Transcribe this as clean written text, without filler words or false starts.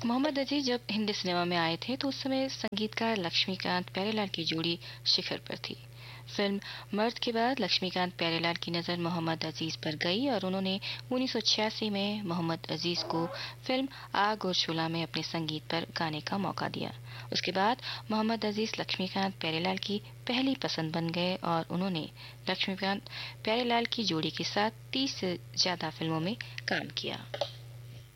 मोहम्मद अजीज जब हिंदी सिनेमा में आए थे तो उस समय संगीतकार लक्ष्मीकांत प्यारेलाल की जोड़ी शिखर पर थी। फिल्म मर्द के बाद लक्ष्मीकांत प्यारेलाल की नज़र मोहम्मद अजीज पर गई और उन्होंने 1986 में मोहम्मद अजीज को फिल्म आग और शोला में अपने संगीत पर गाने का मौका दिया। उसके बाद मोहम्मद अजीज लक्ष्मीकांत प्यारेलाल की पहली पसंद बन गए और उन्होंने लक्ष्मीकांत प्यारेलाल की जोड़ी के साथ 30 से ज्यादा फिल्मों में काम किया।